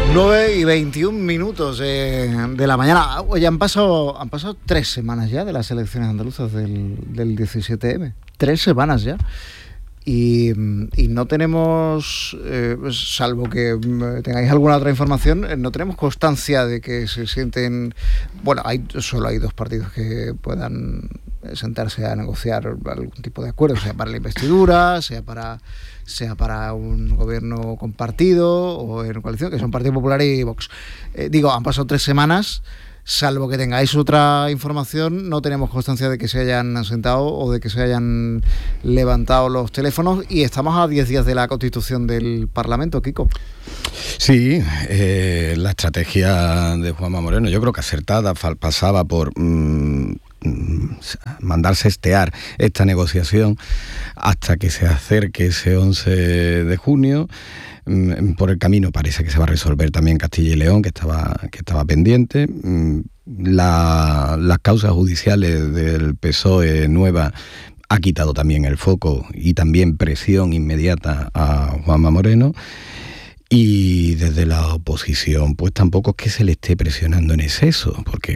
9:21 de la mañana. Oye, han pasado 3 semanas ya de las elecciones andaluzas del 17M. 3 semanas ya. Y no tenemos, salvo que tengáis alguna otra información, no tenemos constancia de que se sienten... Bueno, solo hay 2 partidos que puedan sentarse a negociar algún tipo de acuerdo, sea para la investidura, sea para un gobierno compartido o en coalición, que son Partido Popular y Vox. Han pasado 3 semanas. Salvo que tengáis otra información, no tenemos constancia de que se hayan sentado o de que se hayan levantado los teléfonos, y estamos a 10 días de la constitución del Parlamento, Kiko. Sí, la estrategia de Juanma Moreno, yo creo que acertada, pasaba por mandar sestear esta negociación hasta que se acerque ese 11 de junio. Por el camino parece que se va a resolver también Castilla y León, que estaba pendiente. Las causas judiciales del PSOE Nueva ha quitado también el foco y también presión inmediata a Juanma Moreno. Y desde la oposición, pues tampoco es que se le esté presionando en exceso, porque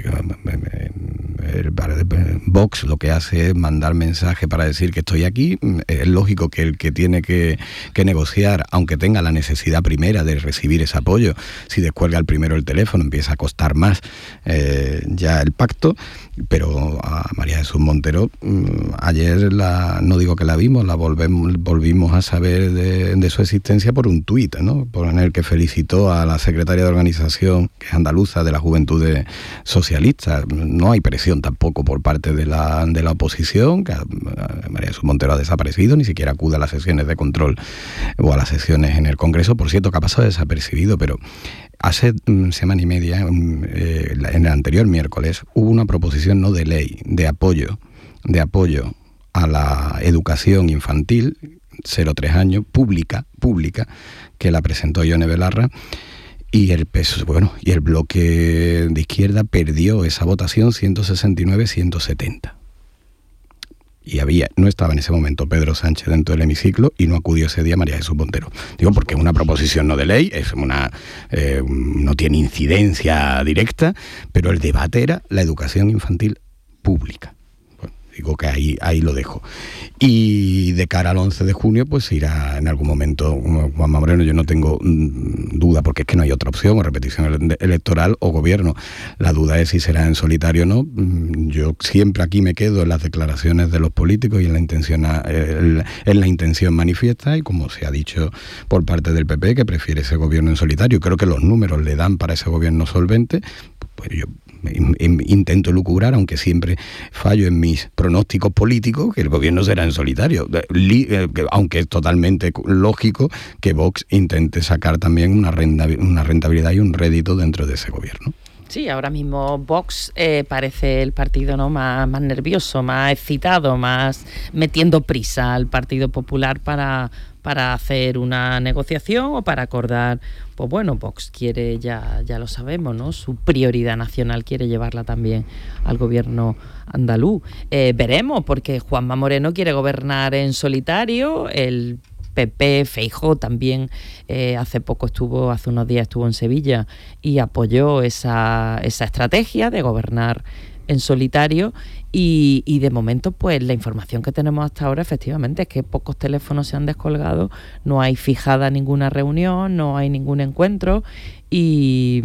Vox lo que hace es mandar mensaje para decir que estoy aquí. Es lógico que el que tiene que negociar, aunque tenga la necesidad primera de recibir ese apoyo, si descuelga el primero el teléfono empieza a costar más ya el pacto. Pero a María Jesús Montero, ayer no digo que la vimos, la volvimos a saber de su existencia por un tuit, ¿no? En el que felicitó a la secretaria de organización, que es andaluza, de la Juventudes Socialistas. No hay presión tampoco por parte de la oposición, que María Jesús Montero ha desaparecido, ni siquiera acude a las sesiones de control o a las sesiones en el Congreso. Por cierto, que ha pasado desapercibido, pero hace semana y media, en el anterior miércoles, hubo una proposición no de ley de apoyo a la educación infantil 0-3 años, pública, que la presentó Ione Belarra, y el bloque de izquierda perdió esa votación 169-170. Y no estaba en ese momento Pedro Sánchez dentro del hemiciclo y no acudió ese día María Jesús Montero. Digo, porque es una proposición no de ley, no tiene incidencia directa, pero el debate era la educación infantil pública. Digo que ahí lo dejo. Y de cara al 11 de junio, pues irá en algún momento Juanma Moreno. Yo no tengo duda, porque es que no hay otra opción, o repetición electoral o gobierno. La duda es si será en solitario o no. Yo siempre aquí me quedo en las declaraciones de los políticos y en la intención manifiesta, y como se ha dicho por parte del PP, que prefiere ese gobierno en solitario. Creo que los números le dan para ese gobierno solvente. Pues yo intento lucubrar, aunque siempre fallo en mis pronósticos políticos, que el gobierno será en solitario, aunque es totalmente lógico que Vox intente sacar también una rentabilidad y un rédito dentro de ese gobierno. Sí, ahora mismo Vox parece el partido, ¿no?, más nervioso, más excitado, más metiendo prisa al Partido Popular para hacer una negociación o para acordar. Pues bueno, Vox quiere, ya lo sabemos, ¿no?, su prioridad nacional quiere llevarla también al gobierno andaluz. Veremos, porque Juanma Moreno quiere gobernar en solitario. El PP, Feijóo también hace unos días estuvo en Sevilla y apoyó esa estrategia de gobernar en solitario, y de momento pues la información que tenemos hasta ahora efectivamente es que pocos teléfonos se han descolgado, no hay fijada ninguna reunión, no hay ningún encuentro, y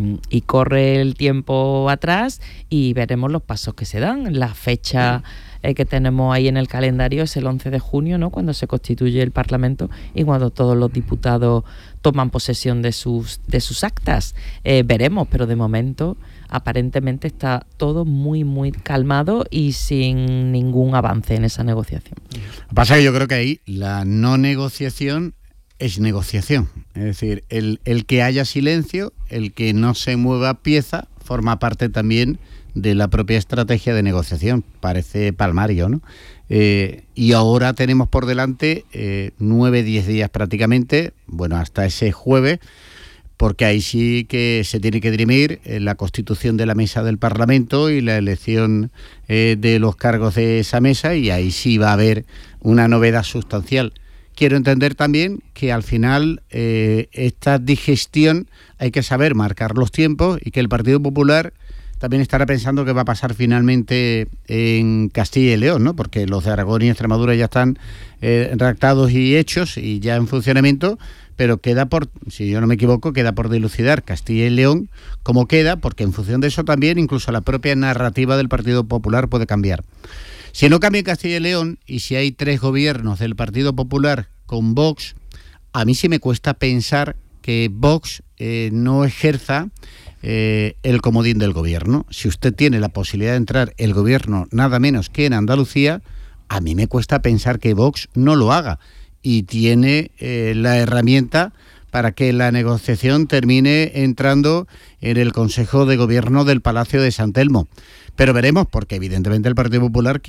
corre el tiempo atrás y veremos los pasos que se dan. La fecha que tenemos ahí en el calendario es el 11 de junio, ¿no?, cuando se constituye el Parlamento y cuando todos los diputados toman posesión de sus actas. Veremos, pero de momento aparentemente está todo muy, muy calmado y sin ningún avance en esa negociación. Lo que pasa es que yo creo que ahí la no negociación es negociación. Es decir, el que haya silencio, el que no se mueva pieza, forma parte también de la propia estrategia de negociación. Parece palmario, ¿no? Y ahora tenemos por delante 9-10 días prácticamente, bueno, hasta ese jueves, porque ahí sí que se tiene que dirimir la constitución de la mesa del Parlamento y la elección de los cargos de esa mesa, y ahí sí va a haber una novedad sustancial quiero entender también que al final esta digestión hay que saber marcar los tiempos y que el Partido Popular también estará pensando qué va a pasar finalmente en Castilla y León, ¿no? Porque los de Aragón y Extremadura ya están redactados y hechos y ya en funcionamiento, pero queda por, si yo no me equivoco, queda por dilucidar Castilla y León cómo queda, porque en función de eso también incluso la propia narrativa del Partido Popular puede cambiar. Si no cambia Castilla y León y si hay 3 gobiernos del Partido Popular con Vox, a mí sí me cuesta pensar que Vox no ejerza el comodín del gobierno. Si usted tiene la posibilidad de entrar el gobierno nada menos que en Andalucía, a mí me cuesta pensar que Vox no lo haga y tiene la herramienta para que la negociación termine entrando en el Consejo de Gobierno del Palacio de San Telmo. Pero veremos, porque evidentemente el Partido Popular